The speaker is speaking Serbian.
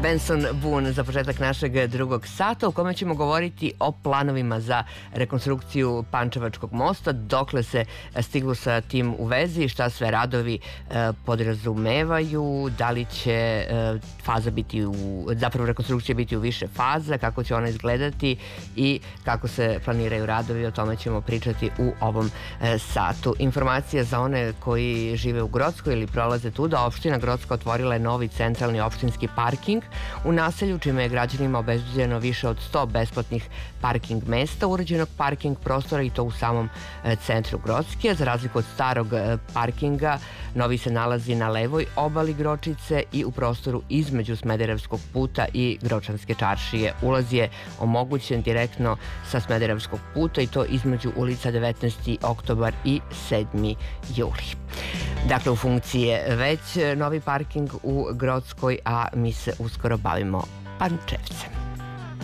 Benson Boone za početak našeg drugog sata u kome ćemo govoriti o planovima za rekonstrukciju Pančevačkog mosta, dokle se stiglo sa tim u vezi, šta sve radovi podrazumevaju, da li će faza biti zapravo rekonstrukcija biti u više faza, kako će ona izgledati i kako se planiraju radovi, o tome ćemo pričati u ovom satu. Informacija za one koji žive u Grockoj ili prolaze tu, da opština Grocka otvorila je novi centralni opštinski parking u naselju, čime je građanima obezbeđeno više od 100 besplatnih parking mesta, uređenog parking prostora i to u samom centru Grocke. Za razliku od starog parkinga, novi se nalazi na levoj obali Gročice i u prostoru između Smederevskog puta i Gročanske čaršije. Ulaz je omogućen direktno sa Smederevskog puta i to između ulica 19. oktobar i 7. juli. Dakle, u funkciji je već novi parking u Grockoj, a mi se uskoro bavimo Pančevcem.